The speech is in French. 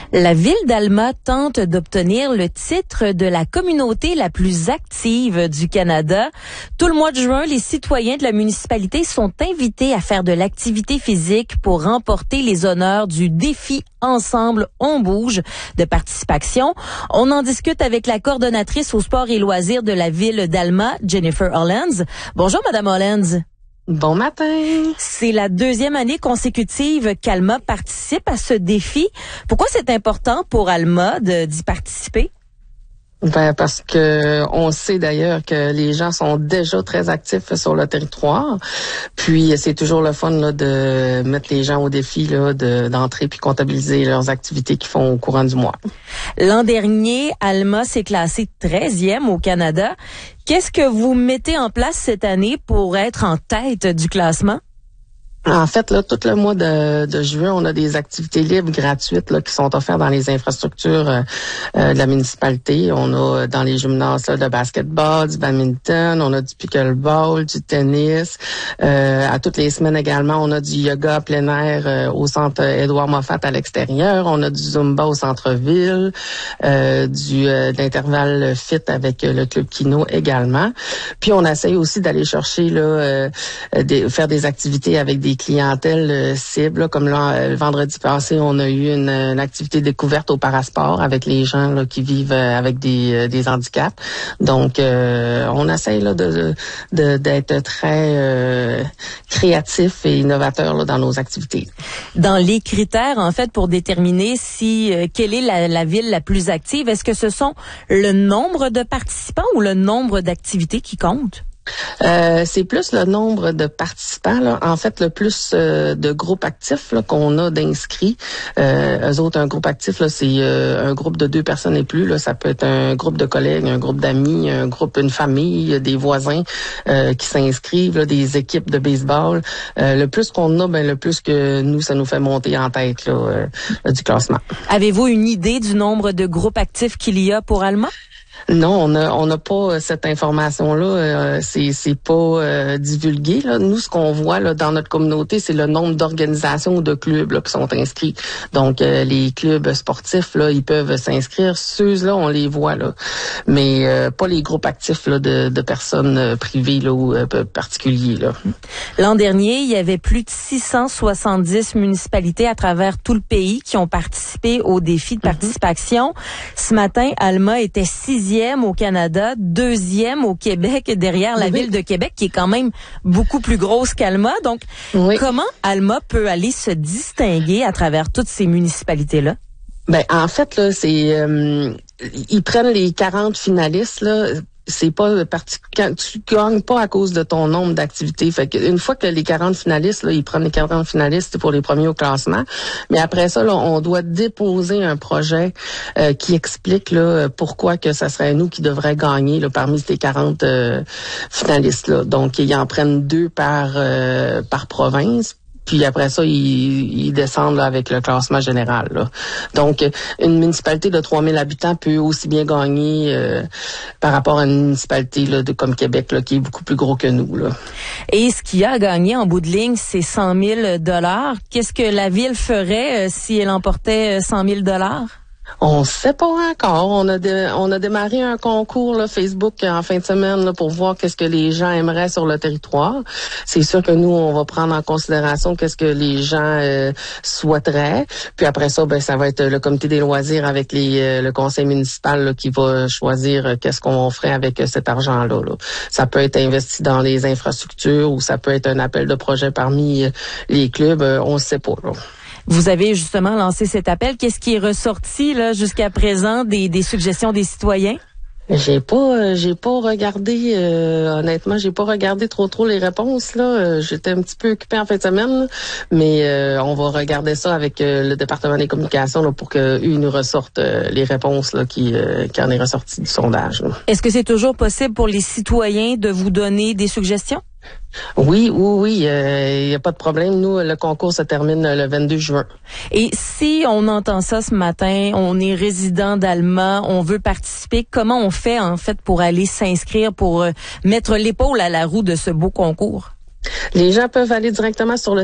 La ville d'Alma tente d'obtenir le titre de la communauté la plus active du Canada. Tout le mois de juin, les citoyens de la municipalité sont invités à faire de l'activité physique pour remporter les honneurs du défi Ensemble, on bouge de participation. On en discute avec la coordonnatrice au sport et loisirs de la ville d'Alma, Jennifer Hollands. Bonjour, Madame Hollands. Bon matin. C'est la deuxième année consécutive qu'Alma participe à ce défi. Pourquoi c'est important pour Alma d'y participer? Ben parce que on sait d'ailleurs que les gens sont déjà très actifs sur le territoire. Puis c'est toujours le fun là, de mettre les gens au défi là, d'entrer puis comptabiliser leurs activités qu'ils font au courant du mois. L'an dernier, Alma s'est classé 13e au Canada. Qu'est-ce que vous mettez en place cette année pour être en tête du classement? En fait, là, tout le mois de juin, on a des activités libres gratuites là, qui sont offertes dans les infrastructures de la municipalité. On a dans les gymnases là, de basketball, du badminton, on a du pickleball, du tennis. À toutes les semaines également, on a du yoga plein air au centre Édouard Moffat à l'extérieur. On a du zumba au centre-ville, d'intervalle fit avec le club Kino également. Puis on essaye aussi d'aller chercher là, faire des activités avec des clientèles cibles, là, comme là, le vendredi passé, on a eu une activité découverte au Parasport avec les gens là, qui vivent avec des handicaps. Donc, on essaye là, d'être très créatif et innovateur là, dans nos activités. Dans les critères, en fait, pour déterminer quelle est la ville la plus active, est-ce que ce sont le nombre de participants ou le nombre d'activités qui comptent? C'est plus le nombre de participants, là. En fait, le plus de groupes actifs là, qu'on a d'inscrits. Eux autres, un groupe actif, là, c'est un groupe de 2 personnes et plus. Là. Ça peut être un groupe de collègues, un groupe d'amis, une famille, des voisins qui s'inscrivent, là, des équipes de baseball. Le plus qu'on a, le plus que nous, ça nous fait monter en tête là, du classement. Avez-vous une idée du nombre de groupes actifs qu'il y a pour Alma? Non, on n'a pas cette information-là. C'est pas divulgué. Là. Nous, ce qu'on voit là, dans notre communauté, c'est le nombre d'organisations ou de clubs là, qui sont inscrits. Donc, les clubs sportifs, là, ils peuvent s'inscrire. Ceux-là, on les voit là, mais pas les groupes actifs là, de personnes privées là, ou particuliers. Là. L'an dernier, il y avait plus de 670 municipalités à travers tout le pays qui ont participé au défi de participation. Ce matin, Alma était 6e au Canada, 2e au Québec, derrière la ville de Québec, qui est quand même beaucoup plus grosse qu'Alma. Donc, comment Alma peut aller se distinguer à travers toutes ces municipalités-là? Ben, en fait, là, c'est ils prennent les 40 finalistes, là. C'est pas tu gagnes pas à cause de ton nombre d'activités. Fait que une fois que les 40 finalistes, là, ils prennent les 40 finalistes pour les premiers au classement. Mais après ça, là, on doit déposer un projet qui explique là pourquoi que ça serait nous qui devrait gagner là, parmi ces 40 finalistes là. Donc ils en prennent 2 par province. Puis après ça, ils descendent là, avec le classement général. Là. Donc, une municipalité de 3000 habitants peut aussi bien gagner par rapport à une municipalité là, comme Québec, là, qui est beaucoup plus gros que nous. Là. Et ce qu'il y a à gagner en bout de ligne, c'est 100 000 $. Qu'est-ce que la ville ferait si elle emportait 100 000 $? On sait pas encore. On a démarré un concours là, Facebook en fin de semaine là, pour voir qu'est-ce que les gens aimeraient sur le territoire. C'est sûr que nous, on va prendre en considération qu'est-ce que les gens souhaiteraient. Puis après ça, ça va être le comité des loisirs avec le conseil municipal là, qui va choisir qu'est-ce qu'on ferait avec cet argent-là. Là. Ça peut être investi dans les infrastructures ou ça peut être un appel de projet parmi les clubs. On ne sait pas. Là. Vous avez justement lancé cet appel. Qu'est-ce qui est ressorti là jusqu'à présent des suggestions des citoyens? J'ai pas regardé honnêtement, j'ai pas regardé trop les réponses là. J'étais un petit peu occupée en fin de semaine, là, mais on va regarder ça avec le département des communications là, pour que eux nous ressortent les réponses là qui en est ressorti du sondage. Là. Est-ce que c'est toujours possible pour les citoyens de vous donner des suggestions? Oui, il y a pas de problème. Nous, le concours se termine le 22 juin. Et si on entend ça ce matin, on est résident d'Alma, on veut participer, comment on fait en fait pour aller s'inscrire, pour mettre l'épaule à la roue de ce beau concours? Les gens peuvent aller directement sur le